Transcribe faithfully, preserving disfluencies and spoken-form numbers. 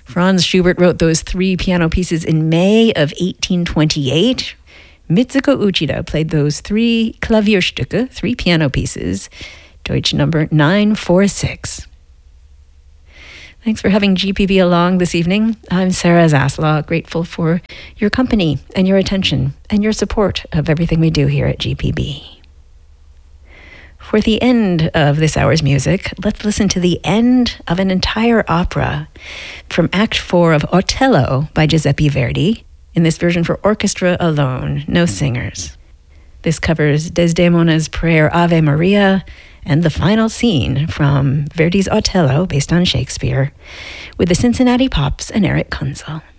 Franz Schubert wrote those three piano pieces in May of eighteen twenty-eight. Mitsuko Uchida played those three Klavierstücke, three piano pieces, Deutsch number nine four six. Thanks for having G P B along this evening. I'm Sarah Zaslaw, grateful for your company and your attention and your support of everything we do here at G P B. For the end of this hour's music, let's listen to the end of an entire opera from Act four of Otello by Giuseppe Verdi, in this version for orchestra alone, no singers. This covers Desdemona's prayer Ave Maria and the final scene from Verdi's Otello, based on Shakespeare, with the Cincinnati Pops and Eric Kunzel.